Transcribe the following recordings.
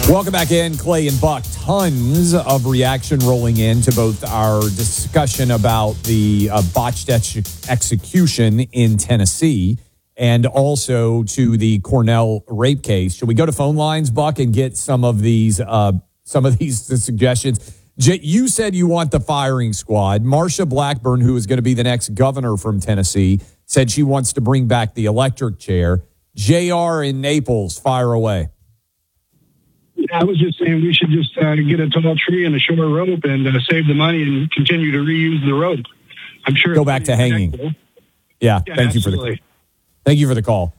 Welcome back in, Clay and Buck. Tons of reaction rolling in to both our discussion about the botched execution in Tennessee and also to the Cornell rape case. Should we go to phone lines, Buck, and get some of these suggestions? You said you want the firing squad. Marsha Blackburn, who is going to be the next governor from Tennessee, said she wants to bring back the electric chair. JR in Naples, fire away. I was just saying we should just get a tall tree and a short rope and save the money and continue to reuse the rope. I'm sure. Go back to hanging. Yeah, thank you for the call.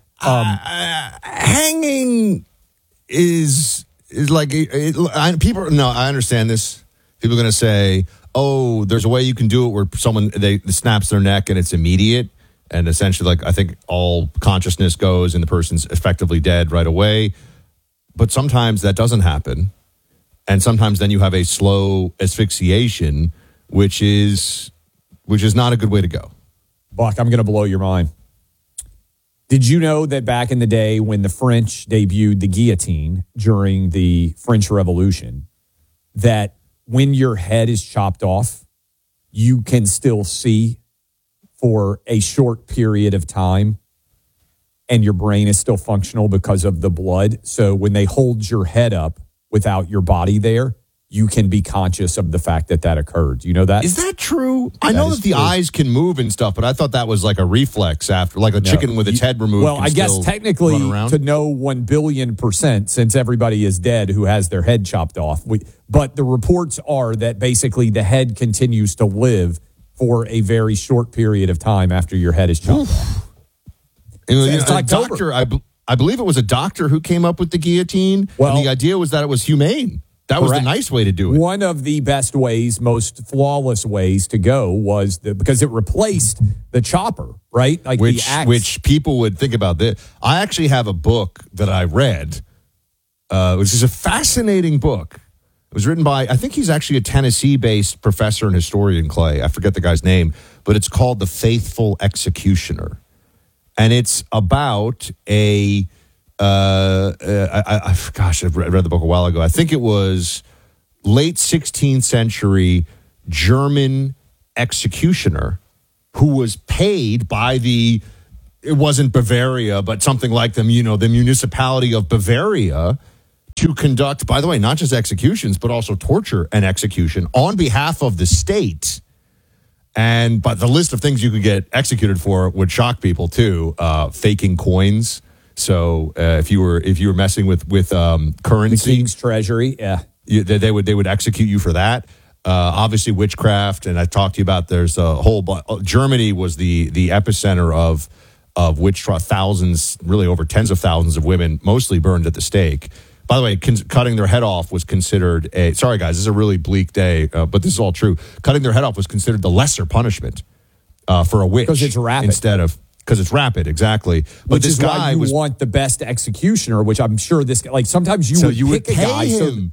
Hanging is like people. No, I understand this. People are going to say, "Oh, there's a way you can do it where someone they snaps their neck and it's immediate." And essentially, like, I think all consciousness goes and the person's effectively dead right away. But sometimes that doesn't happen. And sometimes then you have a slow asphyxiation, which is not a good way to go. Buck, I'm going to blow your mind. Did you know that back in the day when the French debuted the guillotine during the French Revolution, that when your head is chopped off, you can still see for a short period of time and your brain is still functional because of the blood? So when they hold your head up without your body there, you can be conscious of the fact that occurred. Do you know that? Is that true? I know that the eyes can move and stuff, but I thought that was like a reflex after, like a chicken with its head removed. Well, I guess technically to know 1 billion%, since everybody is dead who has their head chopped off. But the reports are that basically the head continues to live for a very short period of time after your head is chopped off. A doctor, I believe it was a doctor who came up with the guillotine. Well, and the idea was that it was humane. That was the nice way to do it. One of the best ways, most flawless ways to go was because it replaced the chopper, right? Like the axe. Which people would think about this. I actually have a book that I read, which is a fascinating book. It was written by, I think he's actually a Tennessee-based professor and historian, Clay. I forget the guy's name, but it's called The Faithful Executioner. And it's about I read the book a while ago. I think it was late 16th century German executioner who was paid by it wasn't Bavaria, but something like the municipality of Bavaria to conduct, by the way, not just executions, but also torture and execution on behalf of the state. But the list of things you could get executed for would shock people too. Faking coins. So if you were messing with currency, the King's Treasury, they would execute you for that. Obviously, witchcraft, and I talked to you about. There's a whole. Germany was the epicenter of witch trial. Thousands, really over tens of thousands of women, mostly burned at the stake. By the way, cutting their head off was considered sorry guys, this is a really bleak day, but this is all true. Cutting their head off was considered the lesser punishment for a witch. Because it's rapid. Because it's rapid, exactly. But which is why you want the best executioner, which I'm sure sometimes you would pick pay a guy. Him.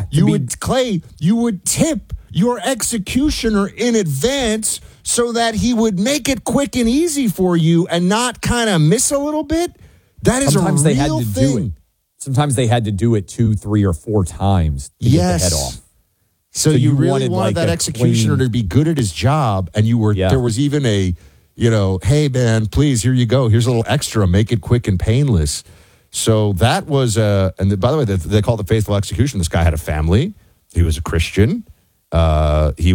You would tip your executioner in advance so that he would make it quick and easy for you and not kind of miss a little bit. That is sometimes a real thing. Do it. Sometimes they had to do it 2, 3, or 4 times to get the head off. So you really wanted that executioner to be good at his job, and there was even a, hey man, please, here you go. Here's a little extra. Make it quick and painless. So that was, and by the way, they called it the faithful execution. This guy had a family. He was a Christian. This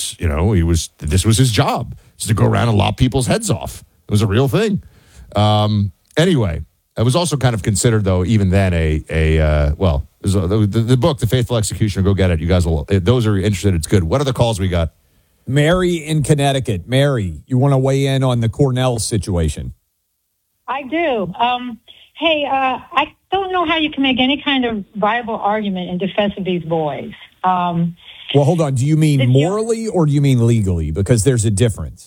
was his job, is to go around and lop people's heads off. It was a real thing. Anyway. It was also kind of considered, though, even then, the book, The Faithful Executioner, go get it. You guys will, those are interested, it's good. What other calls we got? Mary in Connecticut. Mary, you want to weigh in on the Cornell situation? I do. I don't know how you can make any kind of viable argument in defense of these boys. Well, hold on. Do you mean morally or do you mean legally? Because there's a difference.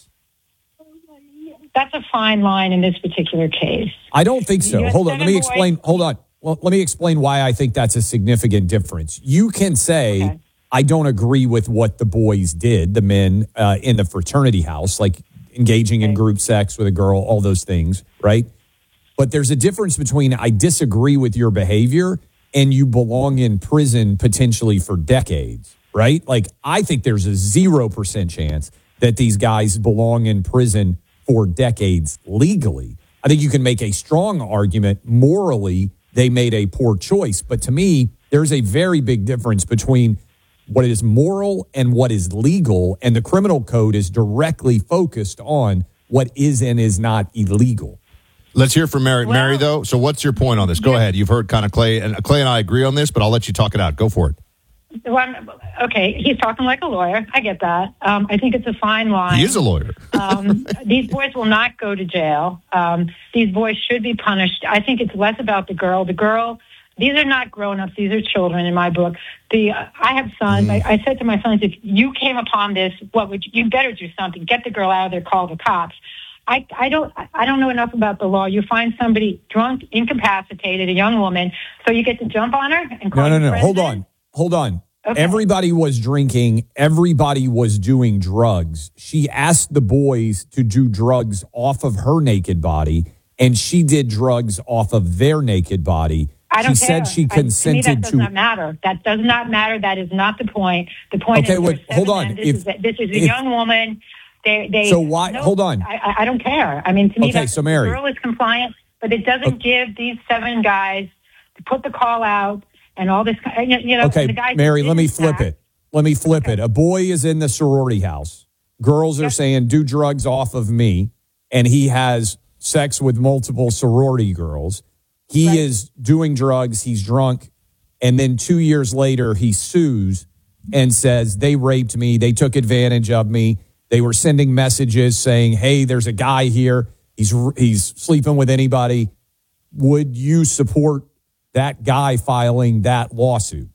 That's a fine line in this particular case. I don't think so. Hold on. Let me explain. Hold on. Well, let me explain why I think that's a significant difference. You can say, I don't agree with what the boys did, the men in the fraternity house, like engaging in group sex with a girl, all those things, right? But there's a difference between I disagree with your behavior and you belong in prison potentially for decades, right? Like, I think there's a 0% chance that these guys belong in prison for decades legally. I think you can make a strong argument morally they made a poor choice. But to me, there's a very big difference between what is moral and what is legal. And the criminal code is directly focused on what is and is not illegal. Let's hear from Mary. Mary, though. So what's your point on this? Go ahead. You've heard kind of Clay and I agree on this, but I'll let you talk it out. Go for it. Well, okay, he's talking like a lawyer. I get that. I think it's a fine line. He is a lawyer. These boys will not go to jail. These boys should be punished. I think it's less about the girl. The girl, these are not grown-ups. These are children in my book. I have sons. I said to my sons, if you came upon this, you better do something. Get the girl out of there, call the cops. I don't know enough about the law. You find somebody drunk, incapacitated, a young woman, so you get to jump on her and call her. No. Hold on. Okay. Everybody was drinking. Everybody was doing drugs. She asked the boys to do drugs off of her naked body, and she did drugs off of their naked body. I don't she care. said she consented to me, that does not matter. That does not matter. That is not the point. The point is, hold on. This is a young woman. So why? No, hold on. I don't care. I mean, to me, so Mary, the girl is compliant, but it doesn't give these 7 guys to put the call out and all this. Okay, the guys Mary, let me flip it. A boy is in the sorority house. Girls are saying, do drugs off of me. And he has sex with multiple sorority girls. He is doing drugs. He's drunk. And then 2 years later, he sues and says, they raped me. They took advantage of me. They were sending messages saying, hey, there's a guy here. He's sleeping with anybody. Would you support that guy filing that lawsuit?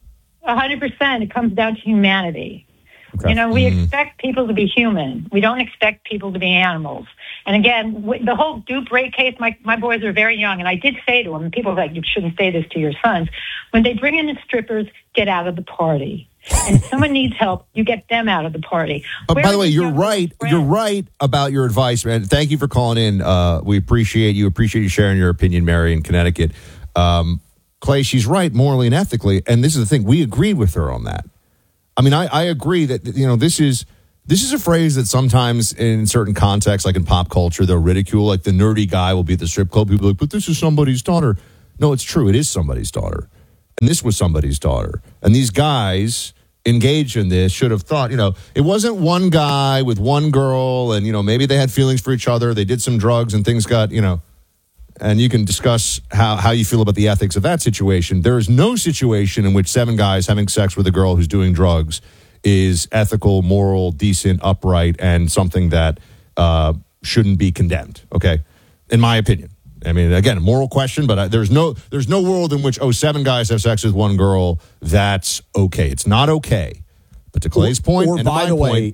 100%. It comes down to humanity. Okay. We expect people to be human. We don't expect people to be animals. And again, the whole dupe rape case, my boys are very young, and I did say to them, and people are like, you shouldn't say this to your sons, when they bring in the strippers, get out of the party. And if someone needs help, you get them out of the party. By the way, you're right. You're right about your advice, man. Thank you for calling in. We appreciate you. Appreciate you sharing your opinion, Mary, in Connecticut. Clay, she's right morally and ethically, and this is the thing. We agreed with her on that. I mean, I agree that this is a phrase that sometimes in certain contexts, like in pop culture, they'll ridicule. Like the nerdy guy will be at the strip club. People are like, but this is somebody's daughter. No, it's true. It is somebody's daughter, and this was somebody's daughter. And these guys engaged in this should have thought, it wasn't one guy with one girl, and maybe they had feelings for each other. They did some drugs, and things got and you can discuss how you feel about the ethics of that situation. There is no situation in which 7 guys having sex with a girl who's doing drugs is ethical, moral, decent, upright, and something that shouldn't be condemned, okay? In my opinion. I mean, again, a moral question, but there's no world in which, 7 guys have sex with one girl, that's okay. It's not okay. But to Clay's point, or and by the way,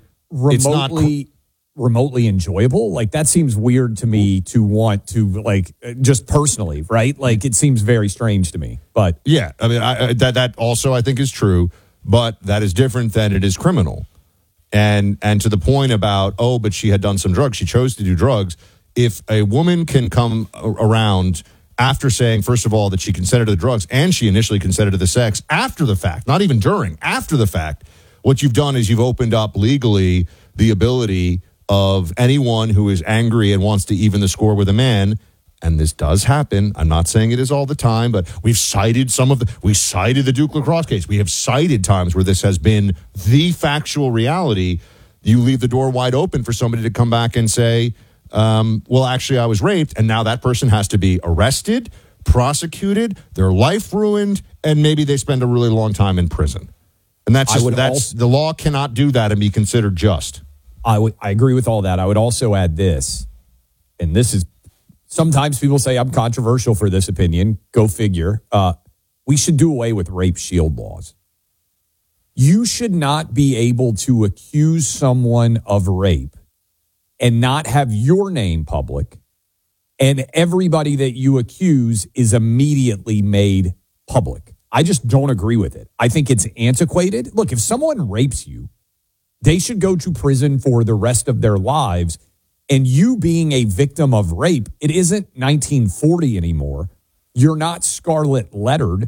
remotely enjoyable. Like, that seems weird to me to want to, just personally, right? Like, it seems very strange to me. But yeah, I mean, that also I think is true, but that is different than it is criminal. And to the point about, but she had done some drugs, she chose to do drugs. If a woman can come around after saying, first of all, that she consented to the drugs and she initially consented to the sex after the fact, not even during, after the fact, what you've done is you've opened up legally the ability of anyone who is angry and wants to even the score with a man, and this does happen. I'm not saying it is all the time, but we cited the Duke lacrosse case. We have cited times where this has been the factual reality. You leave the door wide open for somebody to come back and say, well, actually, I was raped, and now that person has to be arrested, prosecuted, their life ruined, and maybe they spend a really long time in prison. And the law cannot do that and be considered just. I agree with all that. I would also add this, and this is, sometimes people say I'm controversial for this opinion. Go figure. We should do away with rape shield laws. You should not be able to accuse someone of rape and not have your name public, and everybody that you accuse is immediately made public. I just don't agree with it. I think it's antiquated. Look, if someone rapes you, they should go to prison for the rest of their lives. And you being a victim of rape, it isn't 1940 anymore. You're not scarlet lettered.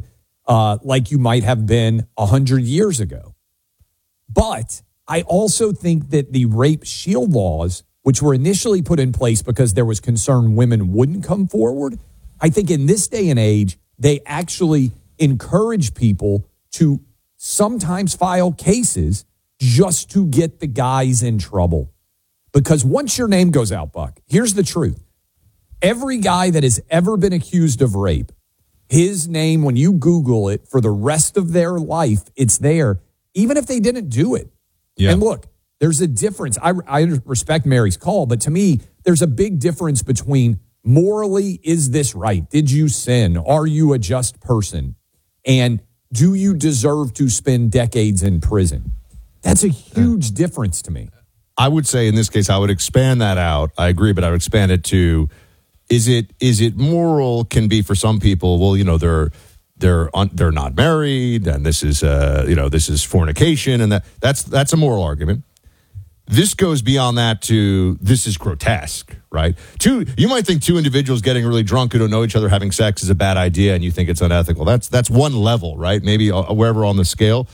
like you might have been 100 years ago. But I also think that the rape shield laws, which were initially put in place because there was concern women wouldn't come forward, I think in this day and age, they actually encourage people to sometimes file cases just to get the guys in trouble. Because once your name goes out, Buck, here's the truth. Every guy that has ever been accused of rape, his name, when you Google it for the rest of their life, it's there, even if they didn't do it. Yeah. And look, there's a difference. I respect Mary's call, but to me, there's a big difference between morally, is this right? Did you sin? Are you a just person? And do you deserve to spend decades in prison? That's a huge difference to me. I would say in this case, I would expand that out. I agree, but I would expand it to, is it moral? Can be for some people, well, they're not married, and this is this is fornication, and that's a moral argument. This goes beyond that to, this is grotesque, right? You might think two individuals getting really drunk who don't know each other having sex is a bad idea, and you think it's unethical. That's one level, right? Maybe wherever on the scale.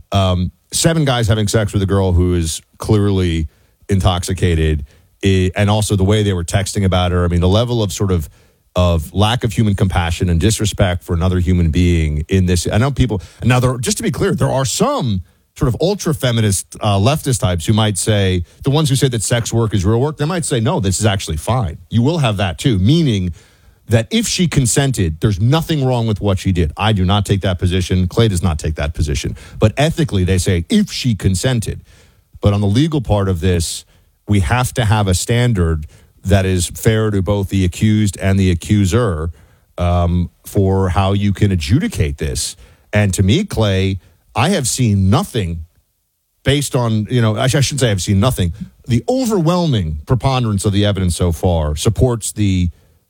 7 guys having sex with a girl who is clearly intoxicated, and also the way they were texting about her. I mean, the level of sort of lack of human compassion and disrespect for another human being in this. I know people, now just to be clear, there are some sort of ultra-feminist leftist types who might say, the ones who say that sex work is real work, they might say, no, this is actually fine. You will have that too, meaning that if she consented, there's nothing wrong with what she did. I do not take that position. Clay does not take that position. But ethically, they say, if she consented. But on the legal part of this, we have to have a standard that is fair to both the accused and the accuser for how you can adjudicate this. And to me, Clay, I have seen nothing based on, I shouldn't say I've seen nothing. The overwhelming preponderance of the evidence so far supports the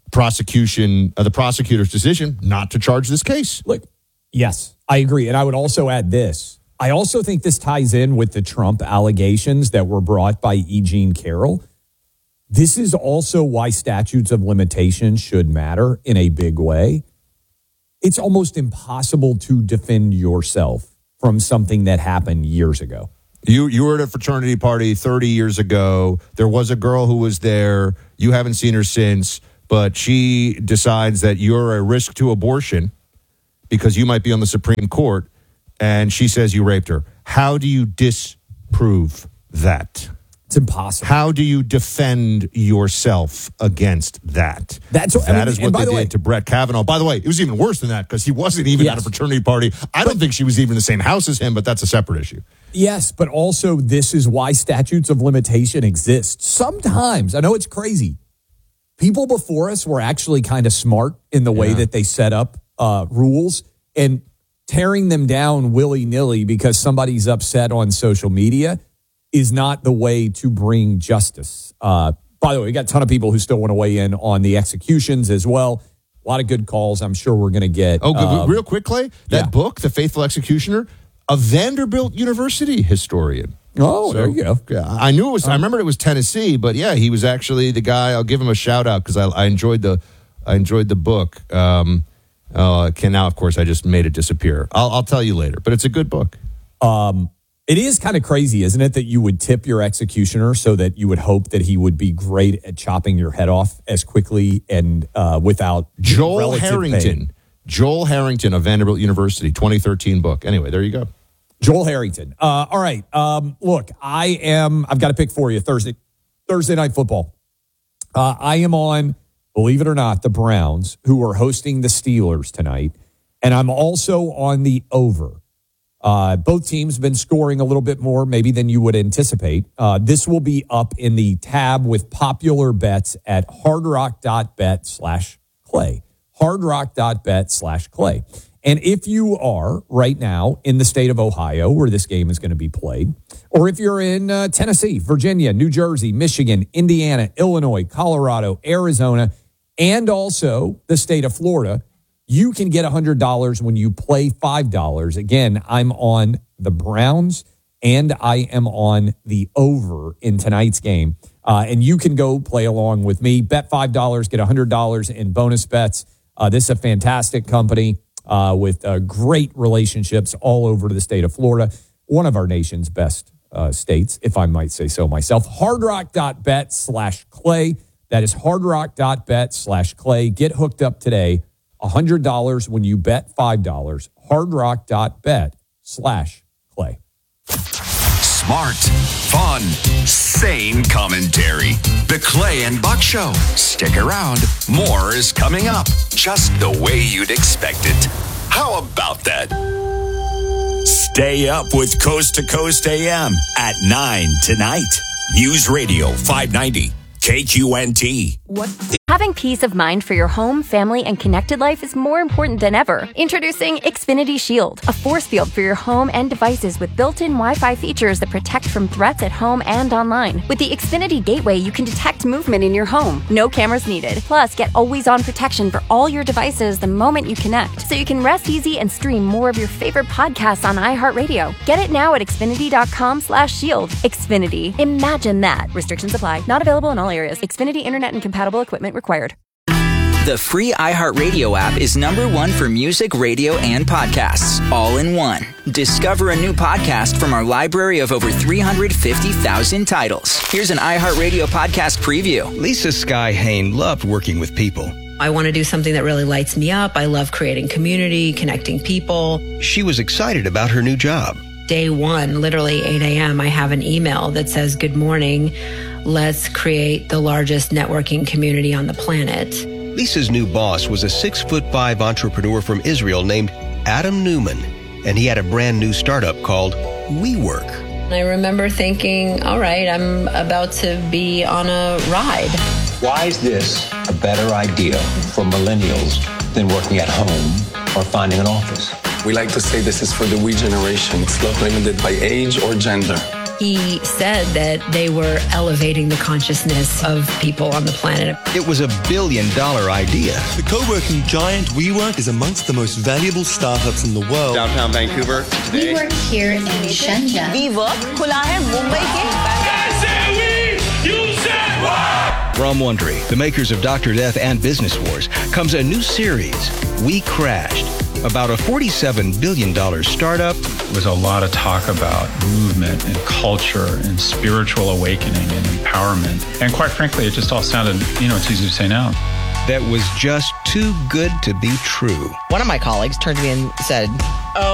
prosecutor's decision not to charge this case. Look, yes, I agree. And I would also add this. I also think this ties in with the Trump allegations that were brought by E. Jean Carroll. This is also why statutes of limitation should matter in a big way. It's almost impossible to defend yourself from something that happened years ago. You were at a fraternity party 30 years ago. There was a girl who was there. You haven't seen her since, but she decides that you're a risk to abortion because you might be on the Supreme Court, and she says you raped her. How do you disprove that? It's impossible. How do you defend yourself against that? That is what they did to Brett Kavanaugh. By the way, it was even worse than that because he wasn't even at a fraternity party. I don't think she was even in the same house as him, but that's a separate issue. Yes, but also this is why statutes of limitation exist. Sometimes, I know it's crazy, people before us were actually kind of smart in the way that they set up rules, and tearing them down willy-nilly because somebody's upset on social media is not the way to bring justice. By the way, we got a ton of people who still want to weigh in on the executions as well. A lot of good calls I'm sure we're going to get. Real quick, Clay, that book, The Faithful Executioner, a Vanderbilt University historian. There you go. Yeah, I knew it was. I remembered it was Tennessee, but yeah, he was actually the guy. I'll give him a shout out because I enjoyed the book. Now, of course, I just made it disappear. I'll tell you later, but it's a good book. It is kind of crazy, isn't it, that you would tip your executioner so that you would hope that he would be great at chopping your head off as quickly and without Joel Harrington. Pain. Joel Harrington of Vanderbilt University, 2013 book. Anyway, there you go. Joel Harrington. All right. Look, I've got a pick for you Thursday Night Football. I am on, believe it or not, the Browns, who are hosting the Steelers tonight. And I'm also on the over. Both teams have been scoring a little bit more maybe than you would anticipate. This will be up in the tab with popular bets at hardrock.bet/Clay. hardrock.bet/Clay. And if you are right now in the state of Ohio, where this game is going to be played, or if you're in Tennessee, Virginia, New Jersey, Michigan, Indiana, Illinois, Colorado, Arizona, and also the state of Florida, you can get $100 when you play $5. Again, I'm on the Browns and I am on the over in tonight's game. And you can go play along with me. Bet $5, get $100 in bonus bets. This is a fantastic company. with great relationships all over the state of Florida, one of our nation's best states, if I might say so myself. hardrock.bet/Clay. That is hardrock.bet/Clay. Get hooked up today. $100 when you bet $5. hardrock.bet/Clay. Smart, fun, sane commentary. The Clay and Buck Show. Stick around. More is coming up, just the way you'd expect it. How about that? Stay up with Coast to Coast AM at 9 tonight. News Radio 590. KQNT. Having peace of mind for your home, family, and connected life is more important than ever. Introducing Xfinity Shield, a force field for your home and devices with built-in Wi-Fi features that protect from threats at home and online. With the Xfinity Gateway, you can detect movement in your home. No cameras needed. Plus, get always-on protection for all your devices the moment you connect, so you can rest easy and stream more of your favorite podcasts on iHeartRadio. Get it now at Xfinity.com/shield. Xfinity. Imagine that. Restrictions apply. Not available in all areas. Xfinity Internet and compatible equipment required. The free iHeartRadio app is #1 for music, radio, and podcasts, all in one. Discover a new podcast from our library of over 350,000 titles. Here's an iHeartRadio podcast preview. Lisa Sky Hain loved working with people. I want to do something that really lights me up. I love creating community, connecting people. She was excited about her new job. Day one, literally 8 a.m., I have an email that says, "Good morning. Let's create the largest networking community on the planet." Lisa's new boss was a 6'5" entrepreneur from Israel named Adam Newman, and he had a brand new startup called WeWork. I remember thinking, all right, I'm about to be on a ride. Why is this a better idea for millennials than working at home or finding an office? We like to say this is for the we generation. It's not limited by age or gender. He said that they were elevating the consciousness of people on the planet. It was $1 billion idea. The co-working giant WeWork is amongst the most valuable startups in the world. Downtown Vancouver today. We work here in Shenzhen. WeWork खुला है मुंबई के. From Wondery, the makers of Dr. Death and Business Wars, comes a new series, We Crashed, about a $47 billion startup. There was a lot of talk about movement and culture and spiritual awakening and empowerment. And quite frankly, it just all sounded, it's easy to say now. That was just too good to be true. One of my colleagues turned to me and said,